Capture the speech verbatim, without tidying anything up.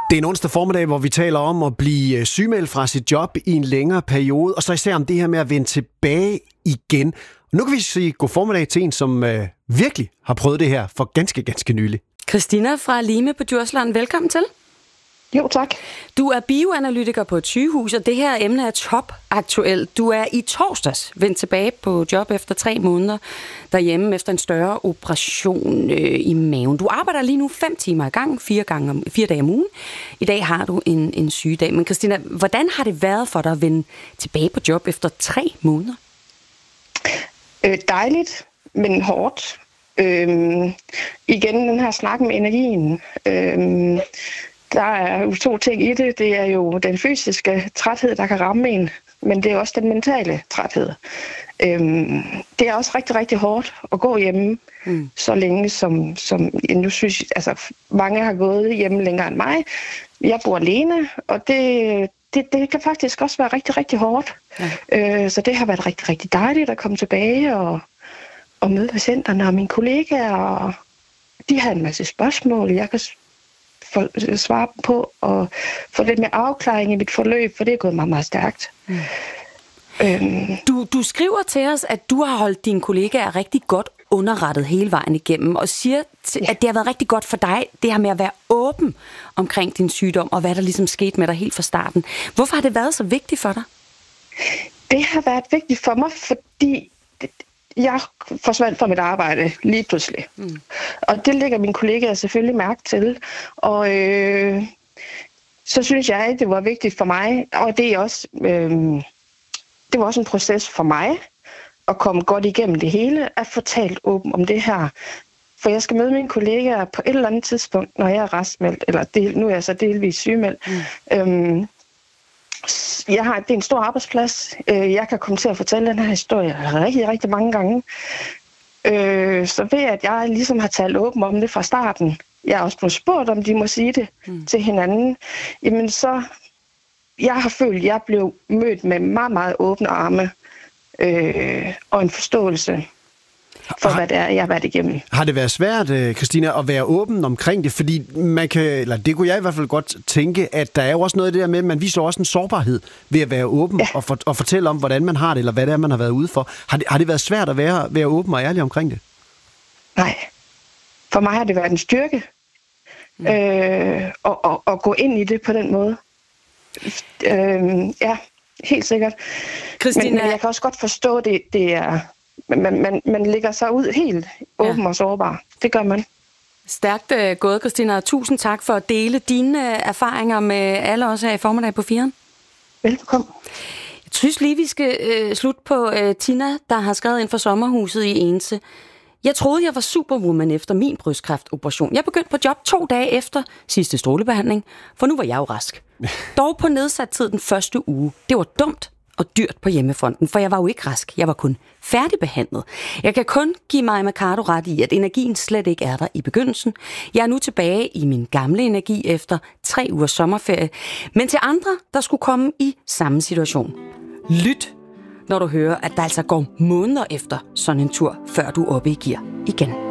Det er en onsdag formiddag, hvor vi taler om at blive sygemeldt fra sit job i en længere periode, og så især om det her med at vende tilbage igen. Og nu kan vi sige god formiddag til en, som øh, virkelig har prøvet det her for ganske, ganske nylig. Christina fra Lime på Djursland, velkommen til. Jo, tak. Du er bioanalytiker på et sygehus, og det her emne er topaktuelt. Du er i torsdags vendt tilbage på job efter tre måneder derhjemme efter en større operation øh, i maven. Du arbejder lige nu fem timer i gang, fire, gange om, fire dage om ugen. I dag har du en, en sygedag. Men Christina, hvordan har det været for dig at vende tilbage på job efter tre måneder? Øh, dejligt, men hårdt. Øh, igen den her snak med energien. Øh, Der er jo to ting i det. Det er jo den fysiske træthed, der kan ramme en, men det er også den mentale træthed. Øhm, det er også rigtig, rigtig hårdt at gå hjemme mm. så længe, som, som nu synes, altså mange har gået hjemme længere end mig. Jeg bor alene, og det, det, det kan faktisk også være rigtig, rigtig hårdt. Ja. Øh, så det har været rigtig, rigtig dejligt at komme tilbage og, og møde patienterne og mine kollegaer. Og de har en masse spørgsmål, jeg kan for, svare på og få lidt mere afklaring i mit forløb, for det er gået meget, meget stærkt. Mm. Øhm. Du, du skriver til os, at du har holdt dine kollegaer rigtig godt underrettet hele vejen igennem, og siger, til, ja. at det har været rigtig godt for dig, det her med at være åben omkring din sygdom, og hvad der ligesom skete med dig helt fra starten. Hvorfor har det været så vigtigt for dig? Det har været vigtigt for mig, fordi jeg forsvandt fra mit arbejde lige pludselig. Mm. Og det lægger mine kollegaer selvfølgelig mærke til. Og øh, så synes jeg, det var vigtigt for mig, og det er også, øh, det var også en proces for mig, at komme godt igennem det hele, at få talt åben om det her. For jeg skal møde mine kollegaer på et eller andet tidspunkt, når jeg er raskmeldt, eller del, nu er jeg så delvis sygemeldt. Mm. Øhm, Jeg har, det er en stor arbejdsplads. Jeg kan komme til at fortælle den her historie rigtig, rigtig mange gange. Så ved at jeg ligesom har talt åben om det fra starten, jeg har også blevet spurgt, om de må sige det mm. til hinanden, jamen så, jeg har følt, at jeg blev mødt med meget, meget åbne arme øh, og en forståelse for, hvad det er, jeg har været igennem. Har det været svært, Christina, at være åben omkring det? Fordi man kan, eller det kunne jeg i hvert fald godt tænke, at der er jo også noget af det der med, at man viser også en sårbarhed ved at være åben ja. og, for, og fortælle om, hvordan man har det, eller hvad det er, man har været ude for. Har det, har det været svært at være, være åben og ærlig omkring det? Nej. For mig har det været en styrke mm. øh, og, og, og gå ind i det på den måde. Øh, ja, helt sikkert. Christina... Men, men jeg kan også godt forstå, det, det er... Men man, man, man lægger sig ud helt åben ja. og sårbar. Det gør man. Stærkt uh, gået, Christina, og tusind tak for at dele dine uh, erfaringer med alle os her i formiddag på Firen. Velkommen. Jeg synes lige, vi skal uh, slutte på uh, Tina, der har skrevet ind for sommerhuset i Ense. Jeg troede, jeg var superwoman efter min brystkræftoperation. Jeg begyndte på job to dage efter sidste strålebehandling, for nu var jeg jo rask. Dog på nedsat tid den første uge. Det var dumt og dyrt på hjemmefronten, for jeg var jo ikke rask. Jeg var kun færdigbehandlet. Jeg kan kun give mig Mercado ret i, at energien slet ikke er der i begyndelsen. Jeg er nu tilbage i min gamle energi efter tre ugers sommerferie, men til andre, der skulle komme i samme situation. Lyt, når du hører, at der altså går måneder efter sådan en tur, før du er oppe i gear igen.